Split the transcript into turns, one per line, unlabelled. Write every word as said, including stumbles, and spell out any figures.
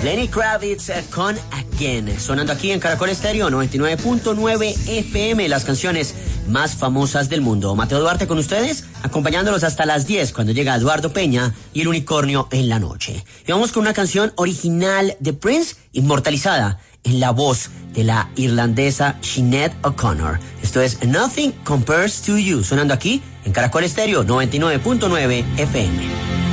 Lenny Kravitz eh, con Again, sonando aquí en Caracol Estéreo noventa y nueve punto nueve F M, las canciones más famosas del mundo. Mateo Duarte con ustedes, acompañándolos hasta las diez, cuando llega Eduardo Peña y el unicornio en la noche. Y vamos con una canción original de Prince, inmortalizada en la voz de la irlandesa Sinead O'Connor. Esto es Nothing Compares to You, sonando aquí en Caracol Estéreo noventa y nueve punto nueve F M.